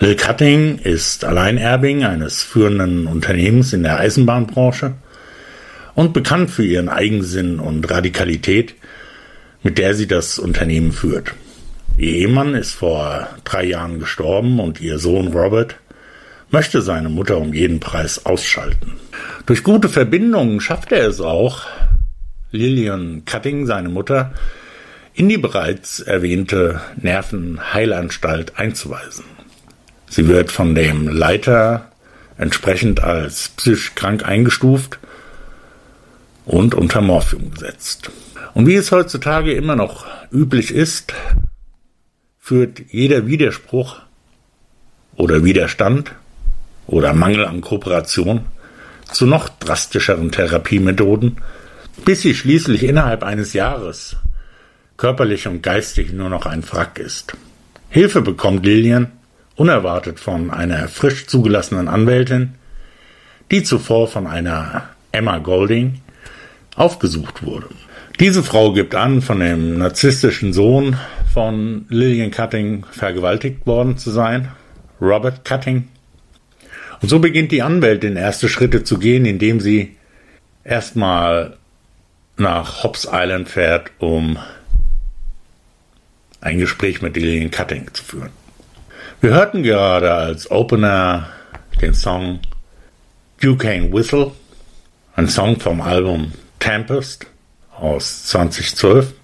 Lil Cutting ist Alleinerbin eines führenden Unternehmens in der Eisenbahnbranche und bekannt für ihren Eigensinn und Radikalität, mit der sie das Unternehmen führt. Ihr Ehemann ist vor 3 Jahren gestorben und ihr Sohn Robert möchte seine Mutter um jeden Preis ausschalten. Durch gute Verbindungen schafft er es auch, Lillian Cutting, seine Mutter, in die bereits erwähnte Nervenheilanstalt einzuweisen. Sie wird von dem Leiter entsprechend als psychisch krank eingestuft und unter Morphium gesetzt. Und wie es heutzutage immer noch üblich ist, führt jeder Widerspruch oder Widerstand oder Mangel an Kooperation zu noch drastischeren Therapiemethoden, bis sie schließlich innerhalb eines Jahres körperlich und geistig nur noch ein Wrack ist. Hilfe bekommt Lillian unerwartet von einer frisch zugelassenen Anwältin, die zuvor von einer Emma Golding aufgesucht wurde. Diese Frau gibt an, von dem narzisstischen Sohn von Lillian Cutting vergewaltigt worden zu sein, Robert Cutting. Und so beginnt die Anwältin erste Schritte zu gehen, indem sie erstmal nach Hobbs Island fährt, um ein Gespräch mit Lillian Cutting zu führen. Wir hörten gerade als Opener den Song Duquesne Whistle, ein Song vom Album Tempest aus 2012.